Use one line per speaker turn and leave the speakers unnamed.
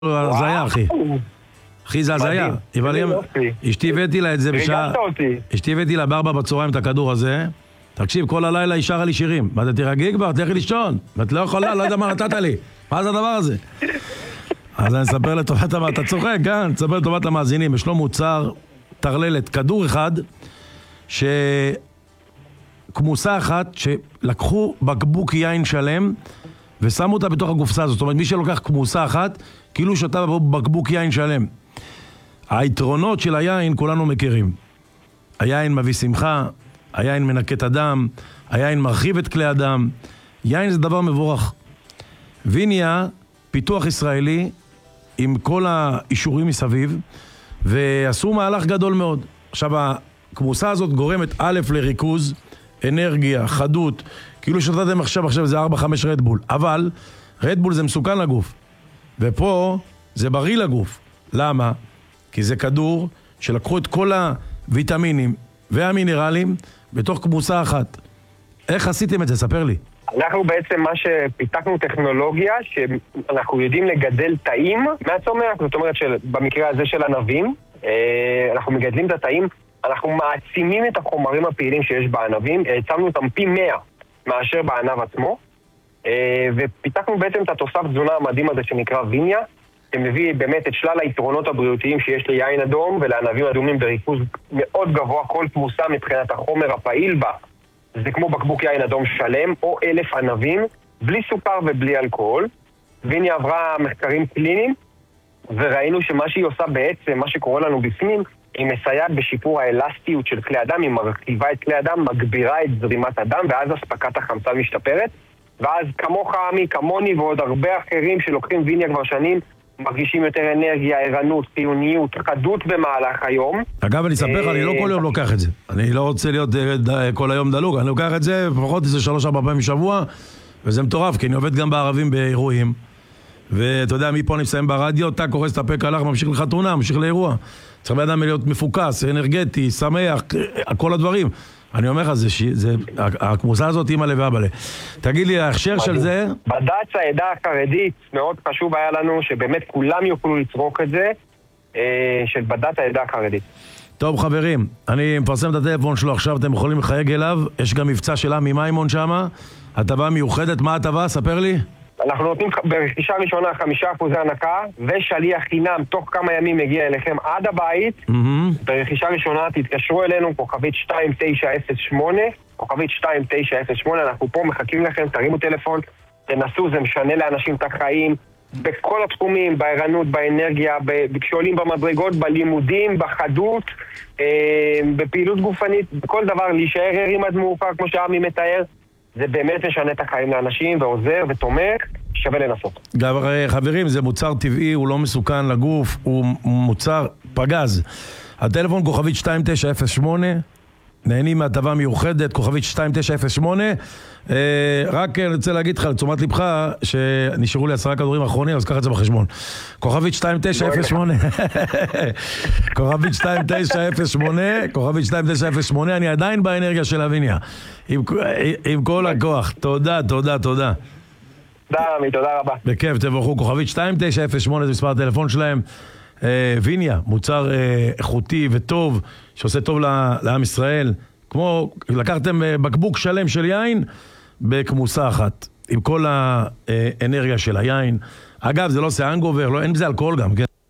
הזיה, אחי. אחי, זה הזיה. אשתי הבאתי לה את זה בשעה... אשתי הבאתי לה ב4 בצהריים את הכדור הזה. תקשיב, כל הלילה היא שרה לי שירים. מה אתה תירגעי כבר? תלכי לישון. ואת לא יכולה, לא יודע מה נתת לי. מה זה הדבר הזה? אז אני אספר לטובת המאזינים. אתה צוחק, כן? תספר לטובת המאזינים. יש לו מוצר תרללת, כדור אחד, כמוסה אחת, שלקחו בקבוק יין שלם, ושמו אותה בתוך הקופסה הזאת. זאת אומרת, מי שלוקח כמוסה אחת, כאילו שתה בקבוק יין שלם. היתרונות של היין כולנו מכירים. היין מביא שמחה, היין מנקה את הדם, היין מרחיב את כלי הדם. יין זה דבר מבורך. ויניה, פיתוח ישראלי, עם כל האישורים מסביב, ועשו מהלך גדול מאוד. עכשיו, הכמוסה הזאת גורמת א' לריכוז, אנרגיה, חדות, כאילו שתתם עכשיו זה 4-5 רדבול. אבל רדבול זה מסוכן לגוף. ופה זה בריא לגוף. למה? כי זה כדור שלקחו את כל הוויטמינים והמינרלים בתוך כמוסה אחת. איך עשיתם את זה? ספר לי.
אנחנו בעצם מה שפיתחנו טכנולוגיה שאנחנו יודעים לגדל תאים מהצומח, זאת אומרת שבמקרה הזה של ענבים, אנחנו מגדלים את התאים, אנחנו מעצימים את החומרים הפעילים שיש בענבים, הצמנו אותם פי 100 מאשר בענב עצמו, ופיתחנו בעצם את התוסף תזונה המדהים הזה שנקרא ויניה, שמביא באמת את שלל היתרונות הבריאותיים שיש ליין אדום ולענבים אדומים בריכוז מאוד גבוה, כל תמוסה מבחינת החומר הפעיל בה. זה כמו בקבוק יין אדום שלם או 1,000 ענבים, בלי סוכר ובלי אלכוהול. ויניה עברה מחקרים קליניים, וראינו שמה שהיא עושה בעצם, מה שקורה לנו בפנים, היא מסייעת בשיפור האלסטיות של כלי הדם, היא מרכיבה את כלי הדם, מגבירה את זרימת הדם, ואז אספקת החמצן משתפרת. ואז כמוך, עמי, כמוני ועוד הרבה אחרים שלוקחים ויניה כבר שנים, מרגישים יותר אנרגיה, ערנות, חיוניות, חדות במהלך היום.
אגב, אני אספר לך, אני לא כל יום לוקח את זה. אני לא רוצה להיות כל היום דלוג, אני לוקח את זה לפחות איזה 3-4 פעמים בשבוע, וזה מטורף, כי אני עובד גם בערבים באירועים. ואתה יודע, מפה אני מסיים ברדיו, אתה קורס את הפק הלך, ממשיך לחתונה, ממשיך לאירוע. צריך באדם להיות מפוקס, אנרגטי, שמח, כל הדברים. אני אומר לך, הכמוסה הזאת אימא לב ואבא. תגיד לי, ההכשר של זה...
בד"ץ העדה החרדית, מאוד חשוב היה לנו שבאמת כולם יוכלו לצרוק את זה, של בד"ץ העדה החרדית.
טוב חברים, אני מפרסם את הטלפון שלו עכשיו, אתם יכולים לחייג אליו, יש גם מבצע של עמי מימון שם, הטבה מיוחדת, מה הטבה? ספר לי.
אנחנו נותנים ברכישה ראשונה 5% הנקה, ושליח חינם תוך כמה ימים מגיע אליכם עד הבית. ברכישה ראשונה תתקשרו אלינו, כוכבית 2908, כוכבית 2908, אנחנו פה מחכים לכם, תרימו טלפון, תנסו, זה משנה לאנשים את החיים, בכל התחומים, בערנות, באנרגיה, כשעולים במדרגות, בלימודים, בחדות, בפעילות גופנית, בכל דבר, להישאר ערים עד מאוחר, כמו שעמי מתאר. זה באמת משנה את החיים לאנשים ועוזר ותומך, שווה לנסות.
גם חברים, זה מוצר טבעי, הוא לא מסוכן לגוף, הוא מוצר פגז. הטלפון כוכבית 2908, נהנים מהטבה מיוחדת, כוכבית 2908. רק רוצה להגיד לך, לתשומת לבך, שנשארו לי 10 כדורים האחרונים, אז קח את זה בחשבון. כוכבית 2908, כוכבית 2908, כוכבית 2908, אני עדיין באנרגיה של הויניה. עם כל הכוח. תודה, תודה, תודה.
תודה, עמי, תודה רבה.
בכיף, תבורכו. כוכבית 2908, זה מספר הטלפון שלהם. ויניה, מוצר איכותי וטוב, שעושה טוב לעם ישראל. כמו, לקחתם בקבוק שלם של יין בכמוסה אחת, עם כל האנרגיה של היין. אגב, זה לא עושה הנגובר, אין בזה אלכוהול גם, כן?